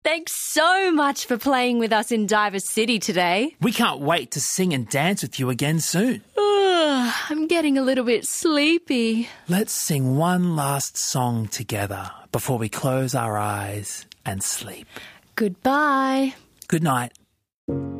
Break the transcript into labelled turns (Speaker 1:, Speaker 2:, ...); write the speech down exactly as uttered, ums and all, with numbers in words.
Speaker 1: Thanks so much for playing with us in Diver City today.
Speaker 2: We can't wait to sing and dance with you again soon.
Speaker 1: I'm getting a little bit sleepy.
Speaker 2: Let's sing one last song together before we close our eyes and sleep.
Speaker 1: Goodbye.
Speaker 2: Good night.